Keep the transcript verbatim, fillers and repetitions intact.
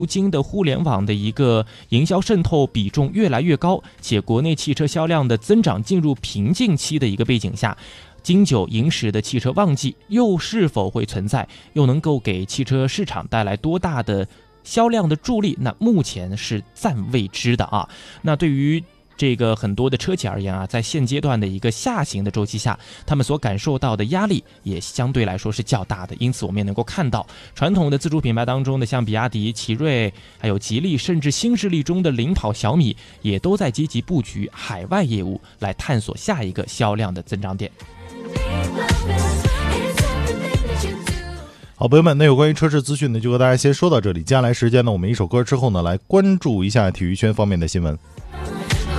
如今的互联网的一个营销渗透比重越来越高，且国内汽车销量的增长进入瓶颈期的一个背景下，经久银时的汽车旺季又是否会存在，又能够给汽车市场带来多大的销量的助力，那目前是暂未知的啊。那对于这个很多的车企而言啊，在现阶段的一个下行的周期下，他们所感受到的压力也相对来说是较大的。因此我们也能够看到，传统的自主品牌当中的像比亚迪、奇瑞还有吉利，甚至新势力中的领跑小米，也都在积极布局海外业务，来探索下一个销量的增长点。 好，朋友们，那有关于车市资讯呢，就和大家先说到这里。接下来时间呢，我们一首歌之后呢，来关注一下体育圈方面的新闻。